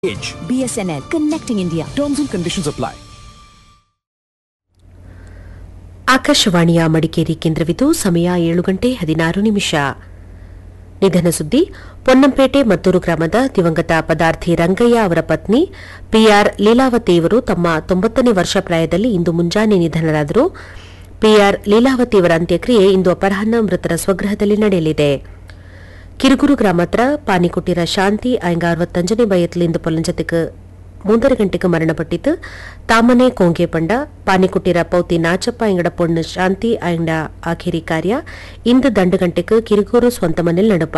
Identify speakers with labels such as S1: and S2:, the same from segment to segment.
S1: BSNL connecting India.
S2: Terms and conditions apply.
S3: ಆಕಾಶವಾಣಿಯ ಮಡಿಕೇರಿ ಕೇಂದ್ರವಿದು. ಸಮಯ 7:16. ನಿಧನ ಸುದ್ದಿ. ಪೊನ್ನಂಪೇಟೆ ಮತ್ತೂರು ಗ್ರಾಮದ ದಿವಂಗತ ಪದಾರ್ಥಿ ರಂಗಯ್ಯ ಅವರ ಪತ್ನಿ ಪಿಆರ್ ಲೀಲಾವತಿ ಇವರು ತಮ್ಮ 90ನೇ ವರ್ಷ ಪ್ರಾಯದಲ್ಲಿ ಇಂದು ಮುಂಜಾನೆ ನಿಧನರಾದರು. ಪಿಆರ್ ಲೀಲಾವತಿ ಅವರ ಅಂತ್ಯಕ್ರಿಯೆ ಇಂದು ಅಪರಾಹ್ನ ಮೃತರ ಸ್ವಗೃಹದಲ್ಲಿ ನಡೆಯಲಿದೆ. ಕಿರುಗೂರು ಗ್ರಾಮತ್ರ ಪಾನಿಕೊಟ್ಟಿರ ಶಾಂತಿ ಆಯ್ಗ 65ನೇ ವಯத்தில் ಇಂದು ಪೊಲಂಜತಿக்கு 3:30 ಗಂಟೆಗೆ ಮರಣಪಟ್ಟಿತು. ತಾಮನೆ ಕೋಂಗೆ ಪಂಡ ಪಾನಿಕೊಟ್ಟಿರ ಪೌತಿ ನಾಚಪ್ಪ ಎಂಗಡ ಪೊಣ್ಣು ಶಾಂತಿ ಆಯ್ಡ ಆಖೇರಿ ಕಾರ್ಯ ಇಂದು 2 ಗಂಟೆಗೆ ಕಿರುಗೂರು ಸ್ವಂತ ಮನೆಯಲ್ಲಿ ನಡಪ.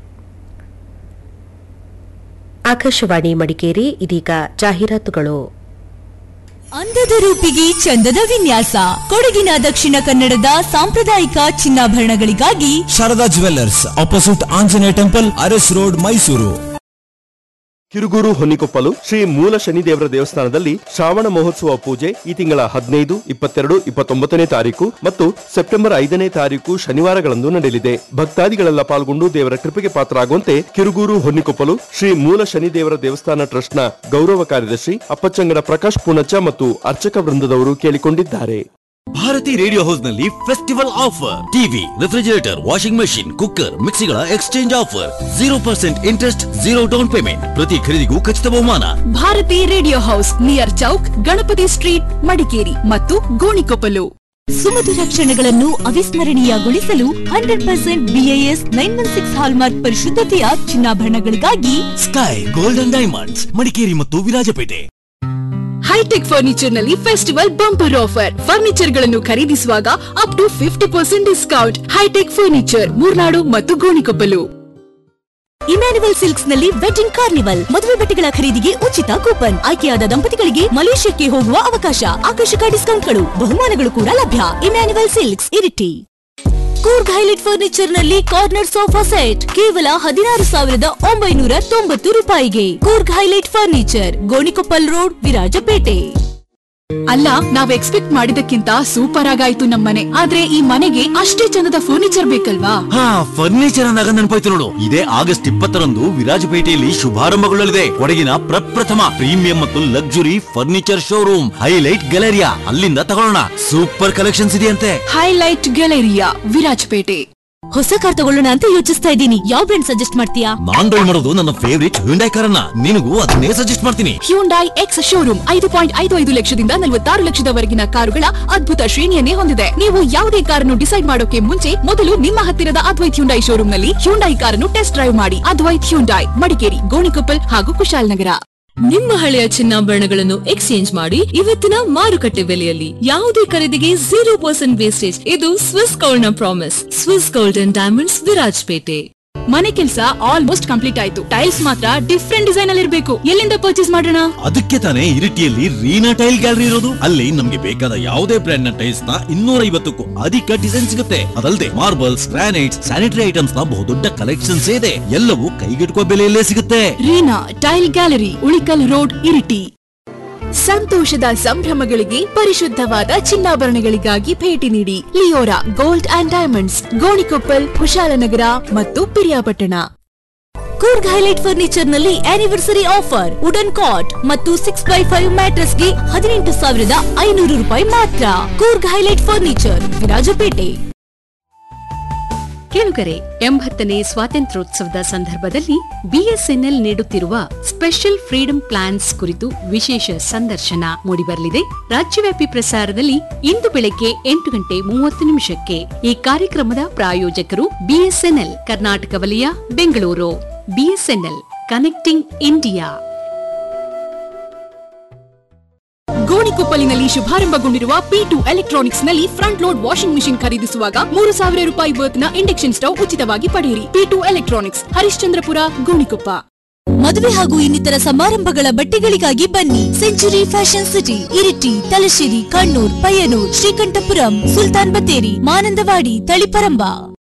S3: ಆಕಾಶವಾಣಿ ಮಡಿಕೇರಿ. ಇದೀಗ ಜಾಹೀರಾತುಗಳು.
S4: ಅಂದದ ರೂಪಿಗೆ ಚಂದದ ವಿನ್ಯಾಸ, ಕೊಡಗಿನ ದಕ್ಷಿಣ ಕನ್ನಡದ ಸಾಂಪ್ರದಾಯಿಕ ಚಿನ್ನಾಭರಣಗಳಿಗಾಗಿ
S5: Sharada jewellers, opposite Anjaneya temple, Aras road, Mysuru.
S6: Kirugur ಹೊನ್ನಿಕೊಪ್ಪಲು Shri ಮೂಲ ಶನಿದೇವರ ದೇವಸ್ಥಾನದಲ್ಲಿ ಶ್ರಾವಣ ಮಹೋತ್ಸವ ಪೂಜೆ ಈ ತಿಂಗಳ 15, 22, 29ನೇ ತಾರೀಕು ಮತ್ತು ಸೆಪ್ಟೆಂಬರ್ 5ನೇ ತಾರೀಕು ಶನಿವಾರಗಳಂದು ನಡೆಯಲಿದೆ. ಭಕ್ತಾದಿಗಳೆಲ್ಲ ಪಾಲ್ಗೊಂಡು ದೇವರ ಕೃಪೆಗೆ ಪಾತ್ರರಾಗುವಂತೆ ಕಿರುಗೂರು ಹೊನ್ನಿಕೊಪ್ಪಲು ಶ್ರೀ ಮೂಲ ಶನಿದೇವರ ದೇವಸ್ಥಾನ ಟ್ರಸ್ಟ್ನ ಗೌರವ ಕಾರ್ಯದರ್ಶಿ ಅಪ್ಪಚ್ಚಂಗಡ ಪ್ರಕಾಶ್ ಪೂಣಚ್ಚ ಮತ್ತು ಅರ್ಚಕ ವೃಂದದವರು ಕೇಳಿಕೊಂಡಿದ್ದಾರೆ.
S5: ಭಾರತಿ ರೇಡಿಯೋ ಹೌಸ್ ನಲ್ಲಿ festival offer. TV, refrigerator, washing machine, cooker, ಮಿಕ್ಸಿಗಳ exchange offer. 0% interest, 0 down payment. ಪ್ರತಿ ಖರೀದಿಗೂ ಖಚಿತ ಬಹುಮಾನ.
S4: Bharati radio house, near Chowk, Ganapati street, Madikeri ಮತ್ತು ಗೋಣಿಕೊಪ್ಪಲು. ಸುಮಧುರ ಕ್ಷಣಗಳನ್ನು ಅವಿಸ್ಮರಣೀಯಗೊಳಿಸಲು 100% BIS 916 hallmark ಪರಿಶುದ್ಧತೆಯ ಚಿನ್ನಾಭರಣಗಳಿಗಾಗಿ
S5: sky golden diamonds, Madikeri ಮತ್ತು ವಿರಾಜಪೇಟೆ.
S4: ಹೈಟೆಕ್ ಫರ್ನಿಚರ್ ನಲ್ಲಿ ಫೆಸ್ಟಿವಲ್ ಬಂಪರ್ ಆಫರ್. ಫರ್ನಿಚರ್ ಗಳನ್ನು ಖರೀದಿಸುವಾಗ up to 50% discount. High tech furniture, Murnad ಮತ್ತು ಗೋಣಿಕೊಪ್ಪಲು. ಇಮ್ಯಾನ್ಯುವಲ್ ಸಿಲ್ಕ್ಸ್ ನಲ್ಲಿ ವೆಡ್ಡಿಂಗ್ ಕಾರ್ನಿವಲ್. ಮದುವೆ ಬಟ್ಟೆಗಳ ಖರೀದಿಗೆ ಉಚಿತ ಕೂಪನ್. ಆಯ್ಕೆಯಾದ ದಂಪತಿಗಳಿಗೆ ಮಲೇಷ್ಯಾಕ್ಕೆ ಹೋಗುವ ಅವಕಾಶ. ಆಕರ್ಷಕ ಡಿಸ್ಕೌಂಟ್ಗಳು, ಬಹುಮಾನಗಳು ಕೂಡ ಲಭ್ಯ. Emmanuel silks, Iritty. Coorg highlight furniture ನಲ್ಲಿ ಕಾರ್ನರ್ ಸೋಫಾ ಸೆಟ್ ಕೇವಲ 16,990 ರೂಪಾಯಿಗೆ. Coorg highlight furniture, Gonikoppal road, Virajpet. ಅಲ್ಲ, ನಾವ್ ಎಕ್ಸ್ಪೆಕ್ಟ್ ಮಾಡಿದಕ್ಕಿಂತ ಸೂಪರ್ ಆಗಾಯ್ತು ನಮ್ಮನೆ. ಆದ್ರೆ ಈ ಮನೆಗೆ ಅಷ್ಟೇ ಚಂದದ ಫರ್ನಿಚರ್ ಬೇಕಲ್ವಾ?
S5: ಫರ್ನಿಚರ್ ಅಂದಾಗ ನೆನಪಾಯ್ತು ನೋಡು. ಇದೇ ಆಗಸ್ಟ್ 20ರಂದು ವಿರಾಜಪೇಟೆಯಲ್ಲಿ ಶುಭಾರಂಭಗೊಳ್ಳಲಿದೆ ಕೊಡಗಿನ ಪ್ರಪ್ರಥಮ ಪ್ರೀಮಿಯಂ ಮತ್ತು luxury furniture showroom highlight Galleria. ಅಲ್ಲಿಂದ ತಗೊಳ್ಳೋಣ. ಸೂಪರ್ ಕಲೆಕ್ಷನ್ಸ್ ಇದೆಯಂತೆ.
S4: Highlight Galleria, Virajpet. ಹೊಸ ಕಾರ್ ತಗೊಳ್ಳೋಣ ಅಂತ ಯೋಚಿಸ್ತಾ ಇದ್ದೀನಿ. ಯಾವ ಬ್ರ್ಯಾಂಡ್ ಸಜೆಸ್ಟ್ ಮಾಡ್ತೀಯಾ?
S5: ನಾನ್ ಡ್ರೈವ್ ಮಾಡೋದು ನನ್ನ ಫೇವರಿಟ್ ಹ್ಯುಂಡೈ ಕಾರನ್ನ. ನಿನಗೂ ಅದನ್ನೇ ಸಜೆಸ್ಟ್ ಮಾಡ್ತೀನಿ.
S4: ಹ್ಯುಂಡೈ ಎಕ್ಸ್ ಶೋರೂಮ್ 5.55 ಲಕ್ಷದಿಂದ 46 ಲಕ್ಷದವರೆಗಿನ ಕಾರುಗಳ ಅದ್ಭುತ ಶ್ರೇಣಿಯನ್ನೇ ಹೊಂದಿದೆ. ನೀವು ಯಾವುದೇ ಕಾರನ್ನು ಡಿಸೈಡ್ ಮಾಡೋಕೆ ಮುಂಚೆ ಮೊದಲು ನಿಮ್ಮ ಹತ್ತಿರದ ಅದ್ವೈತ್ ಹ್ಯುಂಡೈ ಶೋರೂಮ್ ನಲ್ಲಿ ಹ್ಯುಂಡೈ ಕಾರನ್ನು ಟೆಸ್ಟ್ ಡ್ರೈವ್ ಮಾಡಿ. ಅದ್ವೈತ್ ಹ್ಯುಂಡೈ, ಮಡಿಕೇರಿ, ಗೋಣಿಕೊಪ್ಪಲ್ ಹಾಗೂ ಕುಶಾಲನಗರ. ನಿಮ್ಮ ಹಳೆಯ ಚಿನ್ನಾಭರಣಗಳನ್ನು ಎಕ್ಸ್ಚೇಂಜ್ ಮಾಡಿ ಇವತ್ತಿನ ಮಾರುಕಟ್ಟೆ ಬೆಲೆಯಲ್ಲಿ. ಯಾವುದೇ ಖರೀದಿಗೆ 0% ವೇಸ್ಟೇಜ್. ಇದು ಸ್ವಿಸ್ ಗೋಲ್ಡ್ ನ promise. Swiss gold and diamonds, Virajpet. ಮನೆ ಕೆಲಸ ಆಲ್ಮೋಸ್ಟ್ ಕಂಪ್ಲೀಟ್ ಆಯ್ತು. ಟೈಲ್ಸ್ ಮಾತ್ರ ಡಿಫ್ರೆಂಟ್ ಡಿಸೈನ್ ಅಲ್ಲಿ ಇರಬೇಕು. ಎಲ್ಲಿಂದ ಪರ್ಚೇಸ್ ಮಾಡೋಣ?
S5: ಅದಕ್ಕೆ ತಾನೇ ಇರಿಟಿಯಲ್ಲಿ ರೀನಾ ಟೈಲ್ ಗ್ಯಾಲರಿ ಇರೋದು. ಅಲ್ಲಿ ನಮ್ಗೆ ಬೇಕಾದ ಯಾವುದೇ ಬ್ರ್ಯಾಂಡ್ ನ ಟೈಲ್ಸ್ ನ 250ಕ್ಕೂ ಅಧಿಕ ಡಿಸೈನ್ ಸಿಗುತ್ತೆ. ಅದಲ್ಲದೆ ಮಾರ್ಬಲ್ಸ್, ಗ್ರಾನೈಟ್ಸ್, ಸ್ಯಾನಿಟರಿ ಐಟಮ್ಸ್ ನ ಬಹುದೊಡ್ಡ ಕಲೆಕ್ಷನ್ಸ್ ಇದೆ. ಎಲ್ಲವೂ ಕೈಗೆಟುಕುವ ಬೆಲೆಯಲ್ಲೇ ಸಿಗುತ್ತೆ.
S4: Reena tail gallery, Ulikkal road, Iritty. ಸಂತೋಷದ ಸಂಭ್ರಮಗಳಿಗೆ ಪರಿಶುದ್ಧವಾದ ಚಿನ್ನಾಭರಣಗಳಿಗಾಗಿ ಭೇಟಿ ನೀಡಿ. Leora gold and diamonds, Gonikoppal, Kushalnagar ಮತ್ತು ಪಿರಿಯಾಪಟ್ಟಣ. ಕೂರ್ಗ್ ಹೈಲೈಟ್ ಫರ್ನಿಚರ್ ನಲ್ಲಿ ಆನಿವರ್ಸರಿ ಆಫರ್. ವುಡನ್ ಕಾಟ್ ಮತ್ತು 6x5 ಮ್ಯಾಟ್ರೆಸ್ ಗೆ 18,500 ರೂಪಾಯಿ ಮಾತ್ರ. Coorg highlight furniture, Virajpet.
S7: ಕೇಳುಗರೆ, 80ನೇ ಸ್ವಾತಂತ್ರ್ಯೋತ್ಸವದ ಸಂದರ್ಭದಲ್ಲಿ ಬಿಎಸ್ಎನ್ಎಲ್ ನೀಡುತ್ತಿರುವ ಸ್ಪೆಷಲ್ ಫ್ರೀಡಂ ಪ್ಲಾನ್ಸ್ ಕುರಿತು ವಿಶೇಷ ಸಂದರ್ಶನ ಮೂಡಿಬರಲಿದೆ. ರಾಜ್ಯವ್ಯಾಪಿ ಪ್ರಸಾರದಲ್ಲಿ ಇಂದು ಬೆಳಗ್ಗೆ 8:30 ಈ ಕಾರ್ಯಕ್ರಮದ ಪ್ರಾಯೋಜಕರು ಬಿಎಸ್ಎನ್ಎಲ್ ಕರ್ನಾಟಕ ವಲಯ, Bengaluru. BSNL, connecting India. ಗೋಣಿಕೊಪ್ಪಲಿನಲ್ಲಿ ಶುಭಾರಂಭಗೊಂಡಿರುವ P2 electronics ನಲ್ಲಿ ಫ್ರಂಟ್ ಲೋಡ್ ವಾಷಿಂಗ್ ಮಿಷಿನ್ ಖರೀದಿಸುವಾಗ 3,000 ರೂಪಾಯಿ ವರ್ತ್ನ ಇಂಡಕ್ಷನ್ ಸ್ಟವ್ ಉಚಿತವಾಗಿ ಪಡೆಯಿರಿ. P2 electronics, Harishchandrapura, Gonikoppa. ಮದುವೆ ಹಾಗೂ ಇನ್ನಿತರ ಸಮಾರಂಭಗಳ ಬಟ್ಟೆಗಳಿಗಾಗಿ ಬನ್ನಿ. Century fashion city, Iritty, Thalassery, Kannur, Payyanur, Sreekandapuram, Sultan Battery, Manandavadi, Taliparamba.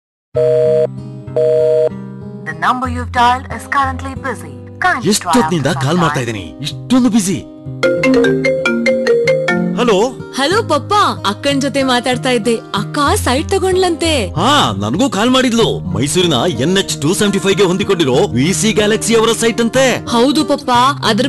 S5: ಎಷ್ಟೊತ್ತಿನಿಂದ ಕಾಲ್ ಮಾಡ್ತಾ ಇದ್ದೀನಿ, ಇಷ್ಟೊಂದು ಬಿಸಿ. ಹಲೋ
S4: ಹಲೋ ಪಪ್ಪ, ಅಕ್ಕನ್ ಜೊತೆ ಮಾತಾಡ್ತಾ ಇದ್ದೆ. ಅಕ್ಕ ಸೈಟ್ ತಗೊಂಡ್ಲಂತೆ.
S5: ನನಗೂ ಕಾಲ್ ಮಾಡಿದ್ಲು. ಮೈಸೂರಿನ NH 275 ಗೆ ಹೊಂದಿಕೊಂಡಿರೋ VC ಗ್ಯಾಲಕ್ಸಿ ಅವರ ಸೈಟ್ ಅಂತೆ.
S4: ಹೌದು ಪಪ್ಪ, ಅದ್ರ